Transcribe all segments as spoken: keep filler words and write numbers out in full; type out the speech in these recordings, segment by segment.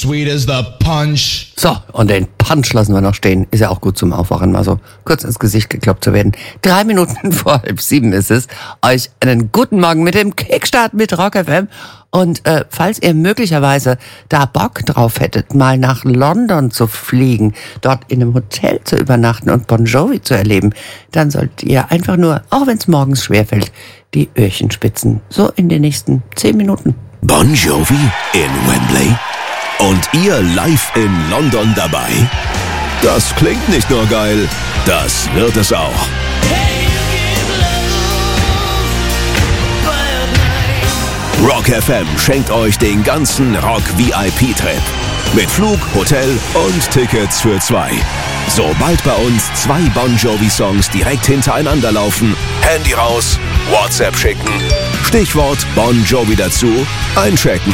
sweet as the punch. So, und den Punch lassen wir noch stehen. Ist ja auch gut zum Aufwachen, mal so kurz ins Gesicht gekloppt zu werden. Drei Minuten vor halb sieben ist es. Euch einen guten Morgen mit dem Kickstart mit Rock F M. Und äh, falls ihr möglicherweise da Bock drauf hättet, mal nach London zu fliegen, dort in einem Hotel zu übernachten und Bon Jovi zu erleben, dann solltet ihr einfach nur, auch wenn es morgens schwerfällt, die Öhrchen spitzen. So in den nächsten zehn Minuten. Bon Jovi in Wembley? Und ihr live in London dabei? Das klingt nicht nur geil, das wird es auch. Rock F M schenkt euch den ganzen Rock-V I P-Trip. Mit Flug, Hotel und Tickets für zwei. Sobald bei uns zwei Bon Jovi-Songs direkt hintereinander laufen, Handy raus, WhatsApp schicken, Stichwort Bon Jovi dazu, einchecken.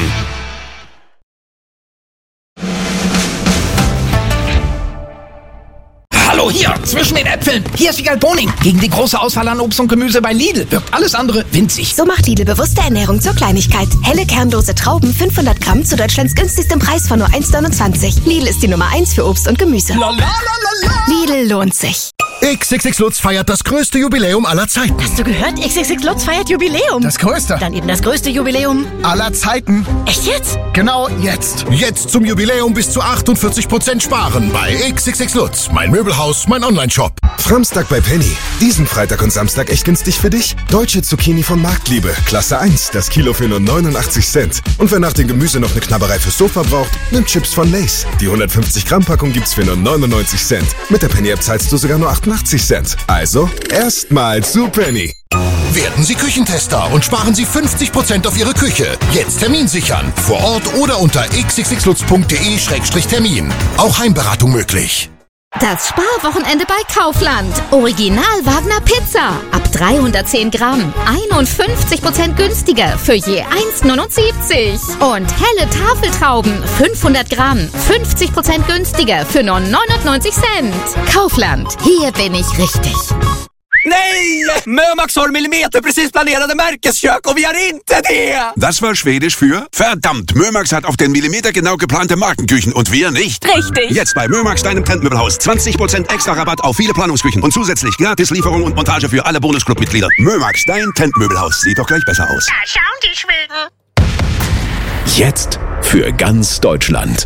Hallo, hier, zwischen den Äpfeln. Hier ist Wiegald Boning. Gegen die große Auswahl an Obst und Gemüse bei Lidl wirkt alles andere winzig. So macht Lidl bewusste Ernährung zur Kleinigkeit. Helle kernlose Trauben, fünfhundert Gramm zu Deutschlands günstigstem Preis von nur eins neunundzwanzig. Lidl ist die Nummer eins für Obst und Gemüse. La, la, la, la, la. Lidl lohnt sich. X X X Lutz feiert das größte Jubiläum aller Zeiten. Hast du gehört? X X X Lutz feiert Jubiläum. Das größte. Dann eben das größte Jubiläum aller Zeiten. Echt jetzt? Genau jetzt. Jetzt zum Jubiläum bis zu achtundvierzig Prozent sparen bei X X X Lutz. Mein Möbelhaus, mein Online-Shop. Samstag bei Penny. Diesen Freitag und Samstag echt günstig für dich. Deutsche Zucchini von Marktliebe. Klasse eins. Das Kilo für nur neunundachtzig Cent. Und wer nach dem Gemüse noch eine Knabberei fürs Sofa braucht, nimmt Chips von Lay's. Die hundertfünfzig Gramm Packung gibt's für nur neunundneunzig Cent. Mit der Penny-App zahlst du sogar nur achtundachtzig Cent. Also, erstmal zu Penny. Werden Sie Küchentester und sparen Sie fünfzig Prozent auf Ihre Küche. Jetzt Termin sichern. Vor Ort oder unter x x x lutz punkt d e Schrägstrich Termin. Auch Heimberatung möglich. Das Sparwochenende bei Kaufland. Original Wagner Pizza. Ab dreihundertzehn Gramm. einundfünfzig Prozent günstiger für je eins neunundsiebzig. Und helle Tafeltrauben. fünfhundert Gramm. fünfzig Prozent günstiger für nur neunundneunzig Cent. Kaufland. Hier bin ich richtig. Nej! Mömax har millimeterprecis planerade Märkeskök och vi har inte det! Das war Schwedisch für verdammt, Mömax hat auf den Millimeter genau geplante Markenküchen und wir nicht. Richtig. Jetzt bei Mömax, deinem Trendmöbelhaus. zwanzig Prozent extra Rabatt auf viele Planungsküchen und zusätzlich gratis Lieferung und Montage für alle Bonusclub-Mitglieder. Mömax, dein Trendmöbelhaus. Sieht doch gleich besser aus. Da schauen die Schweden. Jetzt für ganz Deutschland.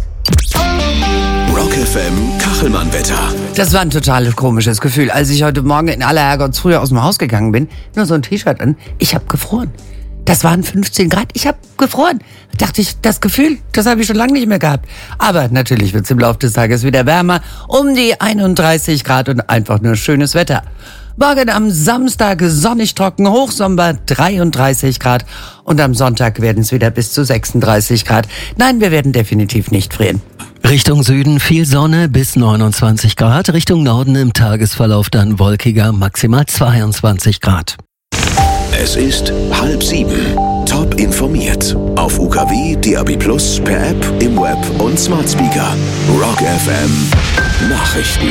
Rock F M Kachelmann-Wetter. Das war ein total komisches Gefühl, als ich heute Morgen in aller Herrgottsfrühe aus dem Haus gegangen bin. Nur so ein T-Shirt an. Ich habe gefroren. Das waren fünfzehn Grad. Ich habe gefroren. Da dachte ich, das Gefühl, das habe ich schon lange nicht mehr gehabt. Aber natürlich wird es im Laufe des Tages wieder wärmer. Um die einunddreißig Grad und einfach nur schönes Wetter. Morgen am Samstag sonnig trocken, Hochsommer dreiunddreißig Grad. Und am Sonntag werden es wieder bis zu sechsunddreißig Grad. Nein, wir werden definitiv nicht frieren. Richtung Süden viel Sonne bis neunundzwanzig Grad. Richtung Norden im Tagesverlauf dann wolkiger, maximal zweiundzwanzig Grad. Es ist halb sieben. Top informiert. Auf U K W, D A B Plus, per App, im Web und Smart Speaker. Rock F M Nachrichten.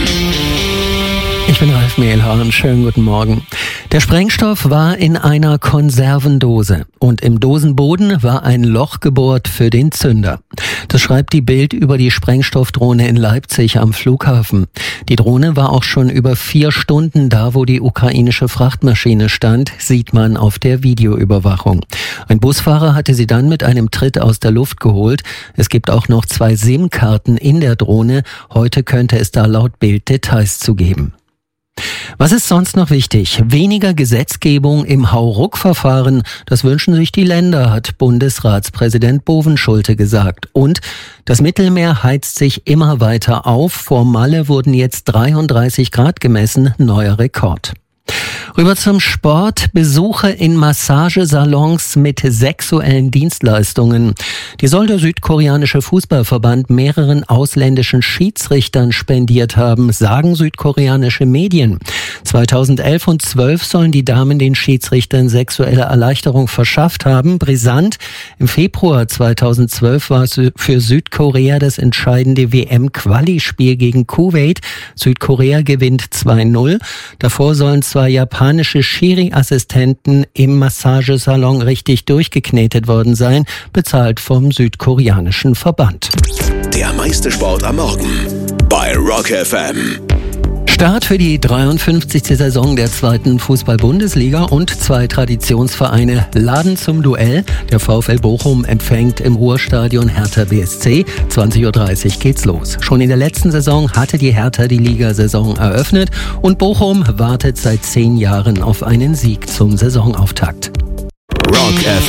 Ich bin Ralf Mehlhorn, schönen guten Morgen. Der Sprengstoff war in einer Konservendose und im Dosenboden war ein Loch gebohrt für den Zünder. Das schreibt die Bild über die Sprengstoffdrohne in Leipzig am Flughafen. Die Drohne war auch schon über vier Stunden da, wo die ukrainische Frachtmaschine stand, sieht man auf der Videoüberwachung. Ein Busfahrer hatte sie dann mit einem Tritt aus der Luft geholt. Es gibt auch noch zwei SIM-Karten in der Drohne. Heute könnte es da laut Bild Details zu geben. Was ist sonst noch wichtig? Weniger Gesetzgebung im Hauruck-Verfahren, das wünschen sich die Länder, hat Bundesratspräsident Bovenschulte gesagt. Und das Mittelmeer heizt sich immer weiter auf. Vor Malle wurden jetzt dreiunddreißig Grad gemessen, neuer Rekord. Rüber zum Sport. Besuche in Massagesalons mit sexuellen Dienstleistungen. Die soll der südkoreanische Fußballverband mehreren ausländischen Schiedsrichtern spendiert haben, sagen südkoreanische Medien. zweitausendelf und zwölf sollen die Damen den Schiedsrichtern sexuelle Erleichterung verschafft haben. Brisant. Im Februar zweitausendzwölf war es für Südkorea das entscheidende W M-Quali-Spiel gegen Kuwait. Südkorea gewinnt zwei null. Davor sollen zwei japanische Schiri-Assistenten im Massagesalon richtig durchgeknetet worden sein, bezahlt vom südkoreanischen Verband. Der meiste Sport am Morgen bei Rock F M. Start für die dreiundfünfzigste Saison der zweiten Fußball-Bundesliga und zwei Traditionsvereine laden zum Duell. Der VfL Bochum empfängt im Ruhrstadion Hertha B S C. zwanzig Uhr dreißig geht's los. Schon in der letzten Saison hatte die Hertha die Ligasaison eröffnet und Bochum wartet seit zehn Jahren auf einen Sieg zum Saisonauftakt. Rock F M.